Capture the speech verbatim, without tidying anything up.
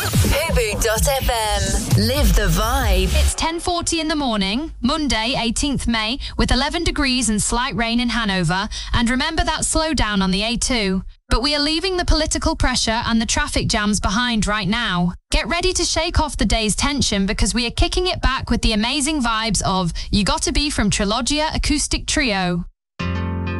Fubu dot F M. Live the vibe. It's ten forty in the morning, Monday, eighteenth May, with eleven degrees and slight rain in Hanover. And remember that slowdown on the A two. But we are leaving the political pressure and the traffic jams behind right now. Get ready to shake off the day's tension because we are kicking it back with the amazing vibes of You Gotta Be from Trilogia Acoustic Trio.